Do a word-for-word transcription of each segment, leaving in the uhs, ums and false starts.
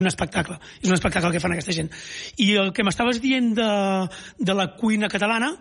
un espectacle, és un espectacle que fan aquesta gent. I el que m'estaves dient de, de la cuina catalana,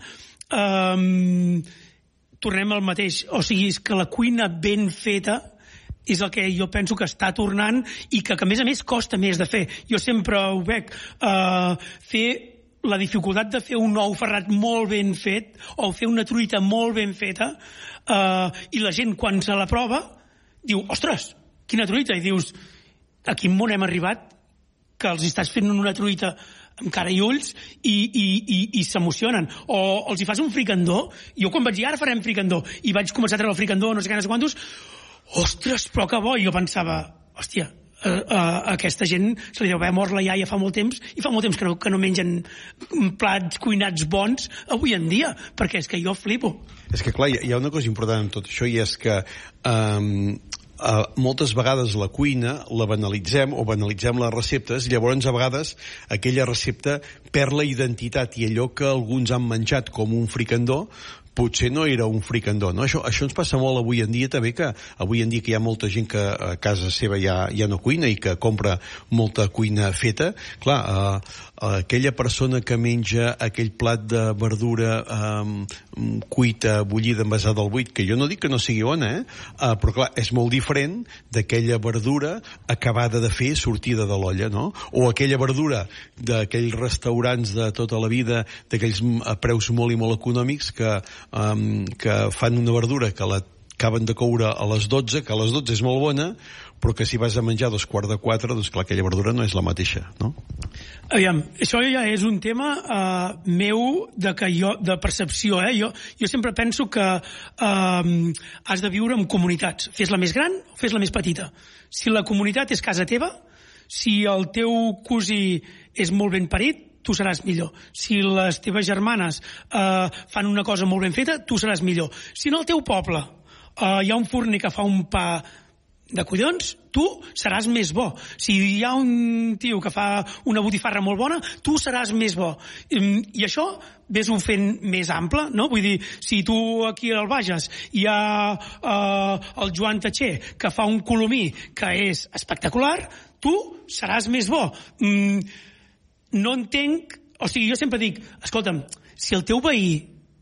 eh, tornem al mateix, o sigui, és que la cuina ben feta és el que jo penso que està tornant i que, que a més a més costa més de fer. Jo sempre ho veig, eh, fer la dificultat de fer un ou ferrat molt ben fet o fer una truita molt ben feta, eh, i la gent quan se la prova diu, ostres, quina truita, i dius, a quin món hem arribat que els estàs fent una truita amb cara i ulls i, i, i, i s'emocionen. O els hi fas un fricandó. Jo quan vaig dir, ara farem fricandó, i vaig començar a treure el fricandó, no sé què, no sé quantos, ostres, però que bo. I jo pensava, hòstia, a, a, a aquesta gent se li deu haver mort la iaia fa molt temps, i fa molt temps que no, que no mengen plats cuinats bons avui en dia, perquè és que jo flipo. És que clar, hi ha una cosa important en tot això, i és que um, Uh, moltes vegades la cuina la banalitzem o banalitzem les receptes, i llavors a vegades aquella recepta perd la identitat, i allò que alguns han menjat com un fricandó potser no era un fricandó, no? Això, això ens passa molt avui en dia també, que avui en dia que hi ha molta gent que a casa seva ja, ja no cuina i que compra molta cuina feta. Clar, eh, aquella persona que menja aquell plat de verdura eh, cuita, bullida, envasada al buit, que jo no dic que no sigui bona, eh? Eh, però clar, és molt diferent d'aquella verdura acabada de fer, sortida de l'olla, no? O aquella verdura d'aquells restaurants de tota la vida, d'aquells preus molt i molt econòmics que Um, que fan una verdura que la acaben de coure a les dotze, que a les dotze és molt bona, però que si vas a menjar a dos quarts de quatre, doncs clar, aquella verdura no és la mateixa, no? Aviam, això ja és un tema uh, meu de, que jo, de percepció, eh? Jo, jo sempre penso que uh, has de viure en comunitats. Fes-la més gran o fes-la més petita. Si la comunitat és casa teva, si el teu cosí és molt ben parit, tu seràs millor. Si les teves germanes eh, fan una cosa molt ben feta, tu seràs millor. Si en el teu poble eh, hi ha un forner que fa un pa de collons, tu seràs més bo. Si hi ha un tio que fa una botifarra molt bona, tu seràs més bo. I, i això ves-ho fent més ample, no? Vull dir, si tu aquí al Bages hi ha eh, el Joan Tatxer que fa un colomí que és espectacular, tu seràs més bo. Mm, no entenc, o sigui, jo sempre dic, escolta'm, si el teu veí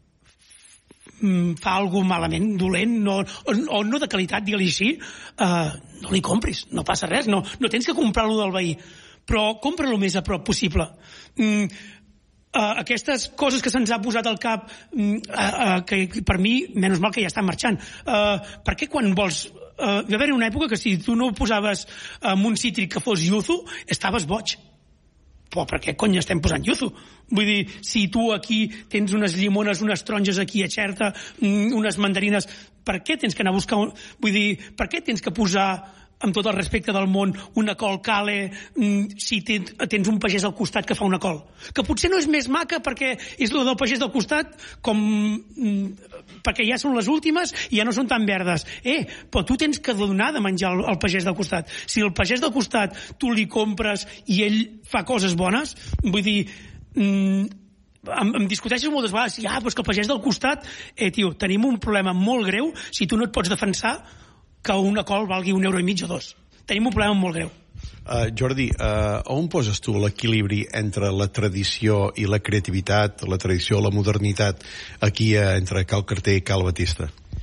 fa alguna malament, dolent, no, o, o no de qualitat, digue-li així, uh, no li compris, no passa res, no, no tens que comprar-lo del veí, però compra-lo més a prop possible. Mm, uh, aquestes coses que se'ns ha posat al cap, mm, uh, uh, que per mi, menys mal que ja estan marxant, uh, per què quan vols... Uh, hi va haver una època que si tu no posaves en um, un cítric que fos yuzu, estaves boig. Però per què cony estem posant yuzu? Vull dir, si tu aquí tens unes llimones, unes taronges aquí a Xerta, unes mandarines, per què tens que anar a buscar... Un... Vull dir, per què tens que posar, amb tot el respecte del món, una col cale si tens un pagès al costat que fa una col? Que potser no és més maca perquè és la del pagès del costat, com... perquè ja són les últimes i ja no són tan verdes. Eh, però tu tens que donar de menjar al, al pagès del costat. Si el pagès del costat tu li compres i ell fa coses bones, vull dir... Mm, em, em discuteixes moltes vegades, ja, però és que el pagès del costat, eh, tio, tenim un problema molt greu si tu no et pots defensar que una col valgui un euro i mig o dos. Tenim un problema molt greu. Uh, Jordi, uh, on poses tu l'equilibri entre la tradició i la creativitat, la tradició i la modernitat, aquí uh, entre Cal Carter i Cal Batista?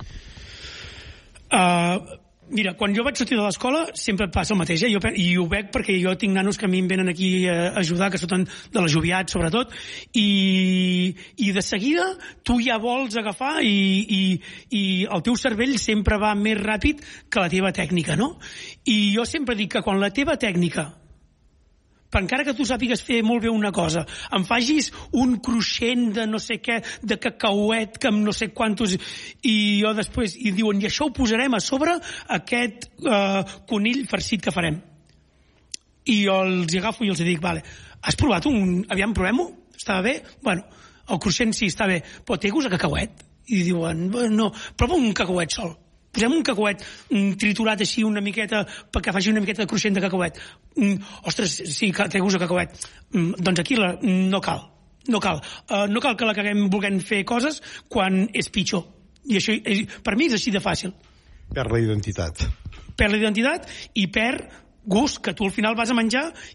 Uh, mira, quan jo vaig sortir de l'escola sempre passa el mateix, eh? Jo, i ho veig perquè jo tinc nanos que a mi em venen aquí a ajudar, que surten de la Joviat sobretot, i, i de seguida tu ja vols agafar i, i, i el teu cervell sempre va més ràpid que la teva tècnica, no? I jo sempre dic que quan la teva tècnica, per encara que tu sàpigues fer molt bé una cosa, em facis un cruixent de no sé què, de cacauet, que amb no sé quantos, i jo després, i diuen, i això ho posarem a sobre aquest eh, conill farcit que farem. I jo els agafo i els dic, vale, has provat un... Aviam, provem-ho? Estava bé? Bueno, el cruixent sí, està bé, però té gust a cacauet? I diuen, no, prova un cacauet sol. Posem un cacauet mm, triturat així una miqueta perquè faci una miqueta de cruixent de cacauet. Mm, ostres, sí, té gust a cacauet. Mm, doncs aquí la, no cal. No cal. Uh, no cal que la caguem volent fer coses quan és pitjor. I això, per mi és així de fàcil. Perd la identitat. Perd la identitat i perd gust que tu al final vas a menjar